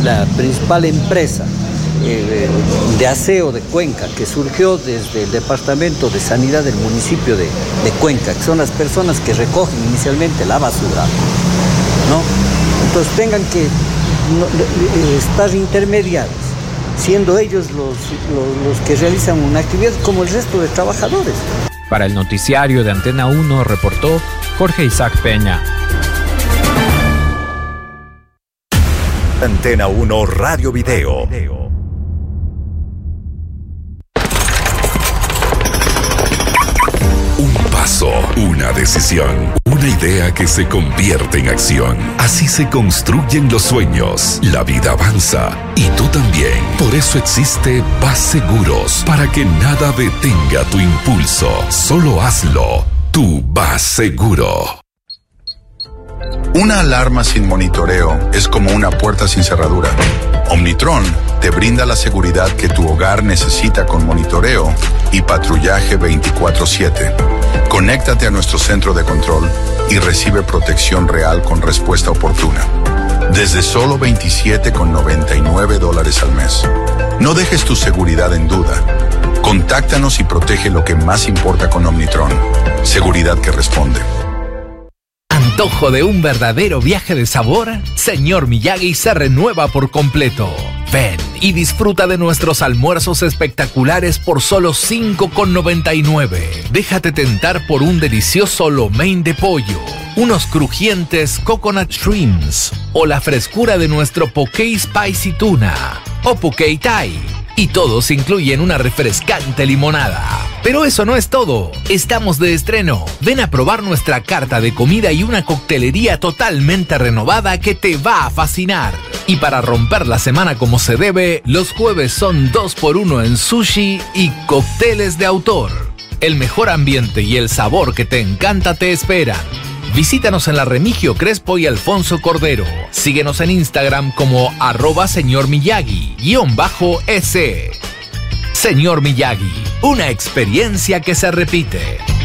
la principal empresa de aseo de Cuenca, que surgió desde el Departamento de Sanidad del municipio de Cuenca, que son las personas que recogen inicialmente la basura, ¿no? Entonces tengan que estar intermediados, siendo ellos los que realizan una actividad como el resto de trabajadores. Para el noticiario de Antena 1 reportó Jorge Isaac Peña. Antena 1 Radio Video. Un paso, una decisión, una idea que se convierte en acción. Así se construyen los sueños. La vida avanza y tú también. Por eso existe Vas Seguros, para que nada detenga tu impulso. Solo hazlo. Tú vas seguro. Una alarma sin monitoreo es como una puerta sin cerradura. Omnitron te brinda la seguridad que tu hogar necesita con monitoreo y patrullaje 24/7. Conéctate a nuestro centro de control y recibe protección real con respuesta oportuna. Desde solo $27,99 al mes. No dejes tu seguridad en duda. Contáctanos y protege lo que más importa con Omnitron. Seguridad que responde. ¿Antojo de un verdadero viaje de sabor? Señor Miyagi se renueva por completo. Ven y disfruta de nuestros almuerzos espectaculares por solo $5,99. Déjate tentar por un delicioso lo mein de pollo, unos crujientes coconut shrimps o la frescura de nuestro poke spicy tuna o poke thai. Y todos incluyen una refrescante limonada. Pero eso no es todo. Estamos de estreno. Ven a probar nuestra carta de comida y una coctelería totalmente renovada que te va a fascinar. Y para romper la semana como se debe, los jueves son 2x1 en sushi y cócteles de autor. El mejor ambiente y el sabor que te encanta te esperan. Visítanos en la Remigio Crespo y Alfonso Cordero. Síguenos en Instagram como @señormiyagi_s. Señor Miyagi, una experiencia que se repite.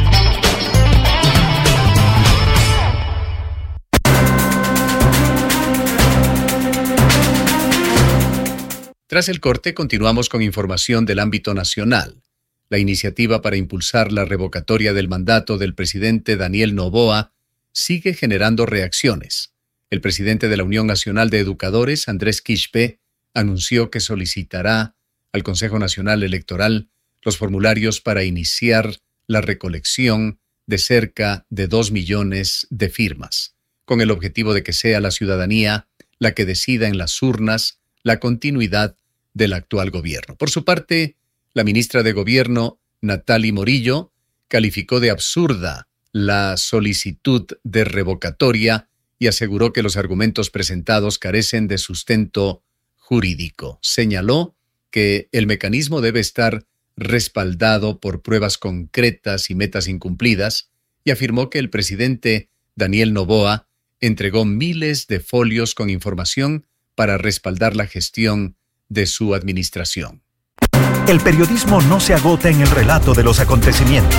Tras el corte, continuamos con información del ámbito nacional. La iniciativa para impulsar la revocatoria del mandato del presidente Daniel Noboa sigue generando reacciones. El presidente de la Unión Nacional de Educadores, Andrés Quispe, anunció que solicitará al Consejo Nacional Electoral los formularios para iniciar la recolección de cerca de 2 millones de firmas, con el objetivo de que sea la ciudadanía la que decida en las urnas la continuidad del actual gobierno. Por su parte, la ministra de Gobierno, Nathalie Morillo, calificó de absurda la solicitud de revocatoria y aseguró que los argumentos presentados carecen de sustento jurídico. Señaló que el mecanismo debe estar respaldado por pruebas concretas y metas incumplidas y afirmó que el presidente Daniel Noboa entregó miles de folios con información para respaldar la gestión de su administración. El periodismo no se agota en el relato de los acontecimientos.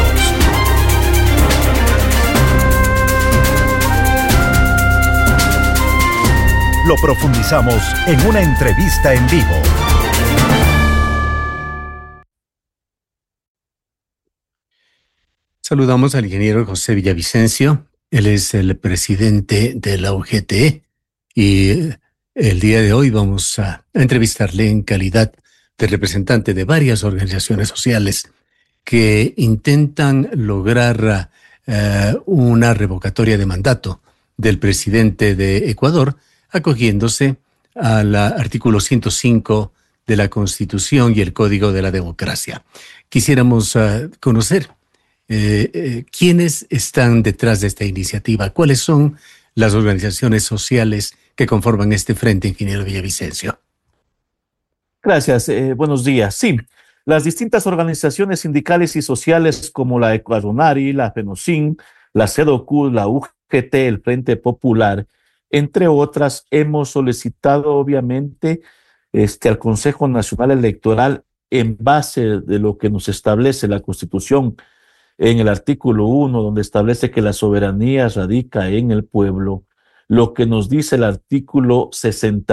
Lo profundizamos en una entrevista en vivo. Saludamos al ingeniero José Villavicencio. Él es el presidente de la UGT y el día de hoy vamos a entrevistarle en calidad de representante de varias organizaciones sociales que intentan lograr una revocatoria de mandato del presidente de Ecuador, acogiéndose al artículo 105 de la Constitución y el Código de la Democracia. Quisiéramos conocer quiénes están detrás de esta iniciativa, cuáles son las organizaciones sociales que conforman este frente, ingeniero Villavicencio. Gracias, buenos días. Sí, las distintas organizaciones sindicales y sociales como la Ecuadunari, la FENOCIN, la CEDOCU, la UGT, el Frente Popular, entre otras, hemos solicitado obviamente al Consejo Nacional Electoral, en base de lo que nos establece la Constitución en el artículo 1, donde establece que la soberanía radica en el pueblo, lo que nos dice el artículo 60